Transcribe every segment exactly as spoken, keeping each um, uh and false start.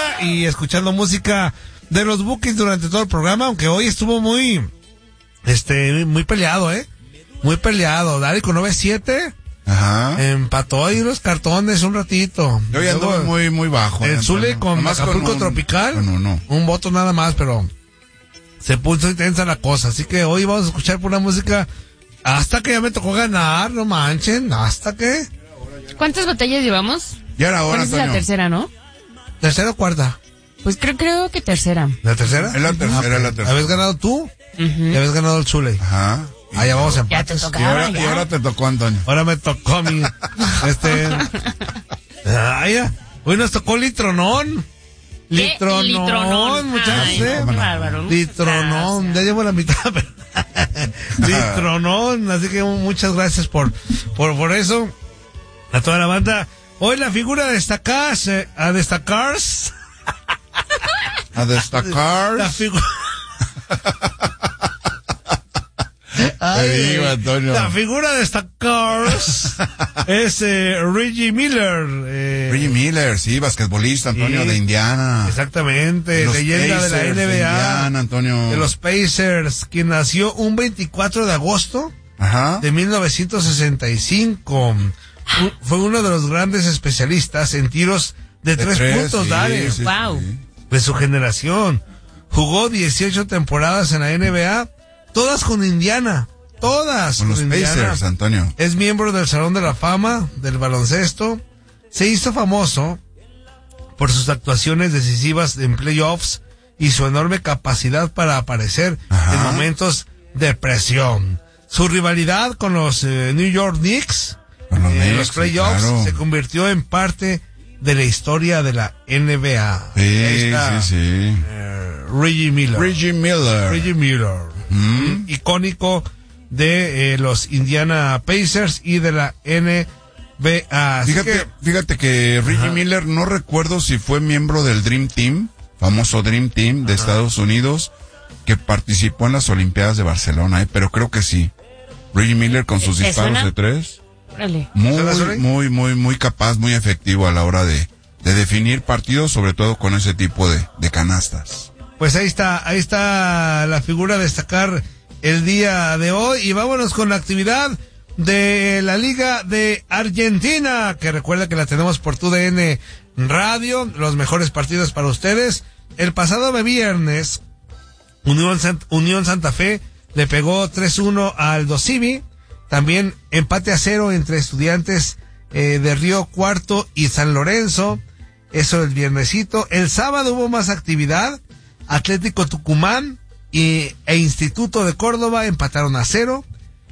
Guevara y escuchando música de los Bukis durante todo el programa, aunque hoy estuvo muy, este, muy peleado, ¿eh? Muy peleado. Dari con nueve siete. Ajá. Empató ahí los cartones un ratito. Yo ya anduve muy, muy bajo. El Zule con Acapulco Tropical. No, no. Un voto nada más, pero se puso intensa la cosa. Así que hoy vamos a escuchar pura música hasta que ya me tocó ganar, no manchen. ¿Hasta que? ¿Cuántas botellas llevamos? Ya era hora, es la tercera, ¿no? ¿Tercera o cuarta? Pues creo, creo que tercera. ¿La tercera? Es la tercera, Ah, es la tercera. ¿Habías ganado tú? Uh-huh. ¿Y habías ganado el Zule? Ajá. Ah, ya vamos a Ya te empates. tocaba, Y ahora, ya. y ahora te tocó, Antonio. Ahora me tocó a mí. Este. Ay, ya. Hoy nos tocó Litronón. ¿Qué? Litronón, Litronón. muchachos. Ay, ¿eh? qué bárbaro. Litronón. Ya llevo la mitad, pero. Litronón. Así que muchas gracias por, por, por eso. A toda la banda. Hoy la figura a destacar, eh, a destacar. A destacar. La figura. Te digo, Antonio. La figura de esta Cars es eh, Reggie Miller. Eh, Reggie Miller, sí, basquetbolista, Antonio, sí, de Indiana. Exactamente, De los leyenda Pacers, de la N B A. de Indiana, Antonio. De los Pacers, quien nació un veinticuatro de agosto Ajá. de mil novecientos sesenta y cinco. Fu- Fue uno de los grandes especialistas en tiros de, De tres, tres, puntos, sí, dale, sí, Wow. sí. de su generación. Jugó dieciocho temporadas en la N B A, todas con Indiana. Todas Con los Indiana. Pacers, Antonio. Es miembro del Salón de la Fama del baloncesto. Se hizo famoso por sus actuaciones decisivas en playoffs y su enorme capacidad para aparecer Ajá. en momentos de presión. Su rivalidad con los eh, New York Knicks Con los en Knicks, los playoffs claro. se convirtió en parte de la historia de la N B A. Sí, Ahí está, sí, sí. eh, Reggie Miller. Reggie Miller. Reggie Miller. Mm. Icónico de eh, los Indiana Pacers y de la N B A. Así Fíjate, que, fíjate que Reggie Ajá. Miller, no recuerdo si fue miembro del Dream Team, famoso Dream Team de Ajá. Estados Unidos, que participó en las Olimpiadas de Barcelona, ¿eh? Pero creo que sí. Reggie Miller con sus ¿Te disparos suena? de tres, Órale. muy, ¿Suena, suena? muy, muy, muy capaz, muy efectivo a la hora de, de definir partidos, sobre todo con ese tipo de, de canastas. pues ahí está, ahí está la figura a destacar el día de hoy. Y vámonos con la actividad de la Liga de Argentina, que recuerda que la tenemos por T U D N Radio, los mejores partidos para ustedes. El pasado viernes, Unión, Sant- Unión Santa Fe le pegó tres uno al Dosivi. También empate a cero entre Estudiantes eh, de Río Cuarto y San Lorenzo. Eso el viernesito. El sábado hubo más actividad. Atlético Tucumán y, e Instituto de Córdoba empataron a cero.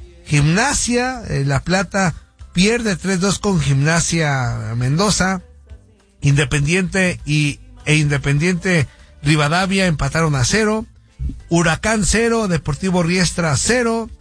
Gimnasia, eh, La Plata pierde tres dos con Gimnasia Mendoza. Independiente y, e Independiente Rivadavia empataron a cero. Huracán cero, Deportivo Riestra cero.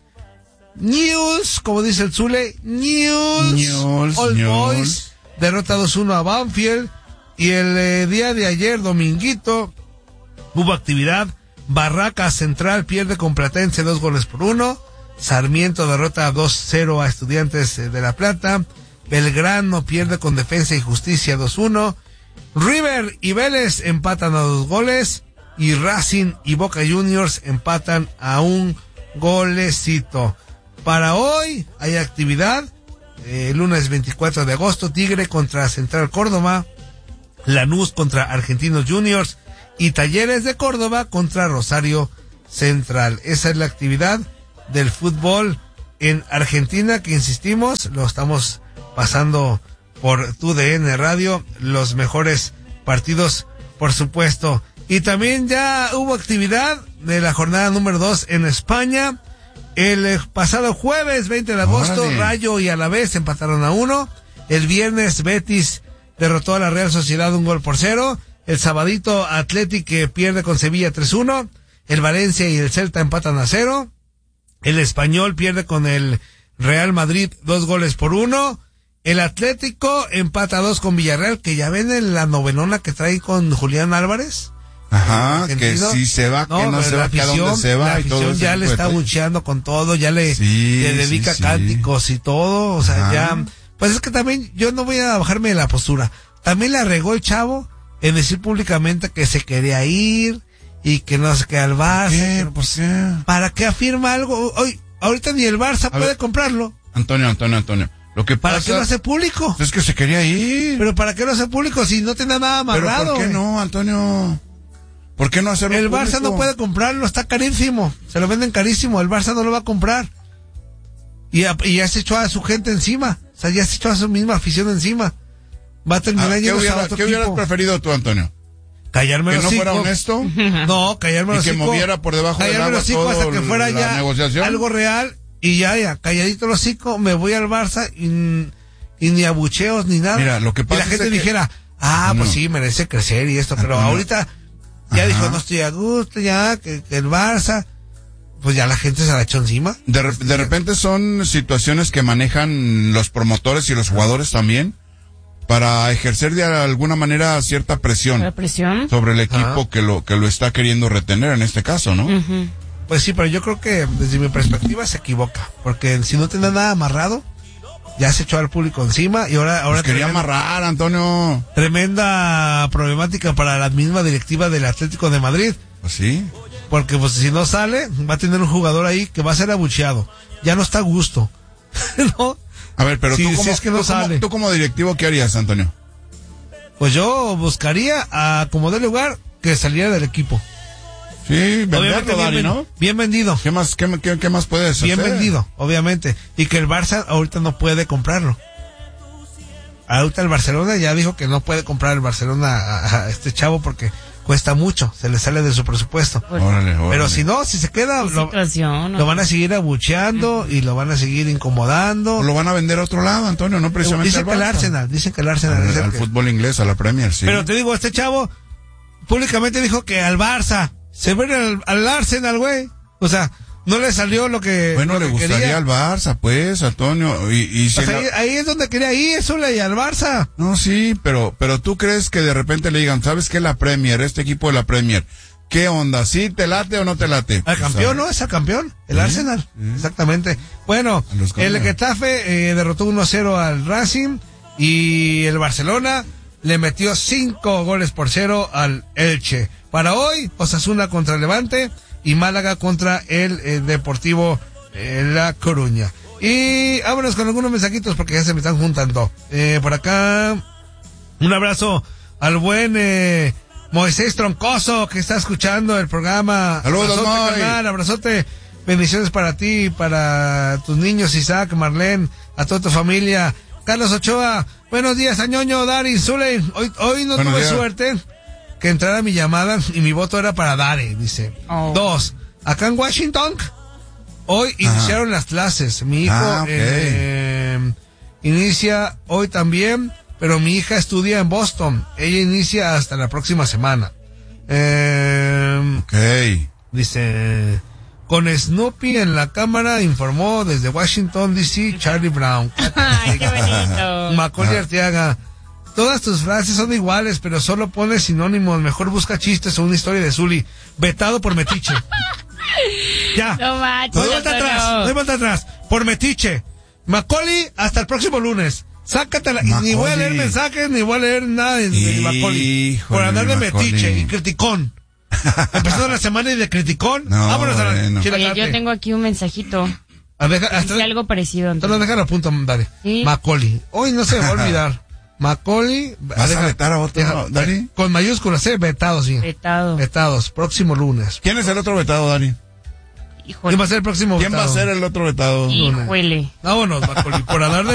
News, como dice el Zule, News, News, All News. Boys, derrota dos uno a Banfield. Y el eh, día de ayer, dominguito, hubo actividad. Barracas Central pierde con Platense dos goles por uno. Sarmiento derrota dos cero a Estudiantes eh, de La Plata. Belgrano pierde con Defensa y Justicia dos uno. River y Vélez empatan a dos goles. Y Racing y Boca Juniors empatan a un golecito. Para hoy hay actividad. Eh, lunes veinticuatro de agosto, Tigre contra Central Córdoba. Lanús contra Argentinos Juniors. Y Talleres de Córdoba contra Rosario Central. Esa es la actividad del fútbol en Argentina, que insistimos, lo estamos pasando por T U D N Radio, los mejores partidos, por supuesto. Y también ya hubo actividad de la jornada número dos en España. El eh, pasado jueves veinte de agosto, ¡Órale! Rayo y Alavés empataron a uno. El viernes Betis derrotó a la Real Sociedad un gol por cero. El sabadito Athletic que pierde con Sevilla tres uno. El Valencia y el Celta empatan a cero. El Español pierde con el Real Madrid dos goles por uno. El Atlético empata a dos con Villarreal, que ya ven en la novenona que trae con Julián Álvarez. Ajá, que Argentino. si se va, que no, pero se la va, que a afición, dónde se va. la y todo afición ese ya tipo le de está detalles. bucheando con todo, ya le, Sí, le dedica sí, sí. cánticos y todo, o sea, Ajá. ya, pues es que también yo no voy a bajarme de la postura. También la regó el chavo en decir públicamente que se quería ir y que no se queda al Barça. ¿Qué? Que, Pues, eh. ¿para qué afirma algo? Hoy, ahorita ni el Barça A puede ver. comprarlo. Antonio, Antonio, Antonio. Lo que ¿Para pasa qué lo hace público? es que se quería ir. Pero ¿para qué lo hace público si no tiene nada Pero amarrado? ¿por qué güey? no, Antonio? ¿Por qué no hacerlo El público? Barça no puede comprarlo, está carísimo. Se lo venden carísimo, el Barça no lo va a comprar. Y, a- y ya se echó a su gente encima. O sea, ya se echó a su misma afición encima. Va a terminar Ah, ¿Qué, yéndose a hubiera- otro qué hubieras equipo. preferido tú, Antonio? Callarme ¿Que el no fuera hocico. honesto? No, callarme el Y que hocico. moviera por debajo del Callarme el agua hocico todo hasta que fuera la ya negociación. algo real. Y ya, ya, calladito el hocico, me voy al Barça y, y ni abucheos ni nada. Mira, lo que pasa y la es gente de que- dijera, ah, Antonio. pues sí, merece crecer y esto. Pero Antonio. ahorita ya Ajá. dijo, no estoy a gusto, ya, que, que el Barça. Pues ya la gente se la echó encima. De, re- de repente son situaciones que manejan los promotores y los jugadores también para ejercer de alguna manera cierta La presión presión. sobre el equipo Ajá. que lo que lo está queriendo retener en este caso, ¿no? Ujú. Pues sí, pero yo creo que desde mi perspectiva se equivoca. Porque si no tiene nada amarrado, ya se echó al público encima y ahora, ahora Pues quería tremenda, amarrar, Antonio. tremenda problemática para la misma directiva del Atlético de Madrid. Pues sí. Porque pues si no sale, va a tener un jugador ahí que va a ser abucheado. Ya no está a gusto. ¿No? A ver, pero Sí, tú, sí, como, es que no tú, como, sale. tú como directivo, ¿qué harías, Antonio? Pues yo buscaría a como de lugar que saliera del equipo. Sí, venderlo, bien, Dani, ven- ¿no? bien vendido. ¿Qué más, qué, qué, qué más puedes Bien hacer? vendido, obviamente. Y que el Barça ahorita no puede comprarlo. Ahorita el Barcelona ya dijo que no puede comprar el Barcelona a, a este chavo porque cuesta mucho, se le sale de su presupuesto. Pues, Órale, órale. Pero si no, si se queda, qué lo, situación, ¿no? lo van a seguir abucheando y lo van a seguir incomodando. O lo van a vender a otro lado, Antonio, no precisamente Dicen al que el Barça. Arsenal, dicen que el Arsenal es Al, el al que- fútbol inglés, a la Premier, sí. Pero te digo, este chavo públicamente dijo que al Barça, se ve al, al Arsenal, güey. O sea, no le salió lo que, bueno, lo le que gustaría quería. al Barça, pues, Antonio. Y, y si O sea, la- ahí, ahí es donde quería ir, Zule, y al Barça. No, sí, pero, pero tú crees que de repente le digan, ¿sabes qué? La Premier, este equipo de la Premier, ¿qué onda? ¿Sí te late o no te late? Al Pues, campeón, a ver. ¿no? Es al campeón, el Sí, Arsenal. sí. Exactamente. Bueno, A los el campeones. Getafe eh, derrotó uno a cero al Racing y el Barcelona le metió cinco goles por cero al Elche. Para hoy, Osasuna contra el Levante y Málaga contra el eh, Deportivo eh, La Coruña. Y vámonos con algunos mensajitos porque ya se me están juntando. Eh, por acá, un abrazo al buen eh, Moisés Troncoso que está escuchando el programa. Saludos, Abrazote, Moy. carnal, abrazote. Bendiciones para ti, para tus niños, Isaac, Marlene, a toda tu familia. Carlos Ochoa, buenos días, Añoño, Dari, Zule. Hoy, hoy no Buenos tuve días. suerte que entrara mi llamada y mi voto era para Dari, dice. Oh. Dos, acá en Washington, hoy iniciaron las clases. Mi hijo Ah, ok. eh, inicia hoy también, pero mi hija estudia en Boston. Ella inicia hasta la próxima semana. Eh, Ok. Dice, con Snoopy en la cámara, informó desde Washington, D C, Charlie Brown. Ay, qué bonito. Macaulay Arteaga, todas tus frases son iguales, pero solo pones sinónimos. Mejor busca chistes o una historia de Zully. Vetado por metiche. Ya. No manches, No hay vuelta Antonio. atrás, no hay vuelta atrás. Por metiche. Macaulay, hasta el próximo lunes. Sácatela. Y ni voy a leer Macaulay. mensajes, ni voy a leer nada de, de Macaulay. Híjole, Por andar de Macaulay. metiche y criticón. Empezando la semana y de criticón. No, Vámonos a la bueno. chilacate. Oye, yo tengo aquí un mensajito. A ver, hasta, Dice algo parecido, Entonces Antonio. déjalo a punto, dale. Sí. Macaulay. Hoy no se me va a olvidar. Macaulay. ¿Vas a vetar a otro, Dani? Con mayúsculas, eh, vetados, sí. Vetado. Vetados, próximo lunes. ¿Quién es el otro vetado, Dani? Híjole. ¿Quién va a ser el próximo ¿Quién va a vetado? ser el otro vetado? Híjole. Vámonos, Macaulay, por hablar de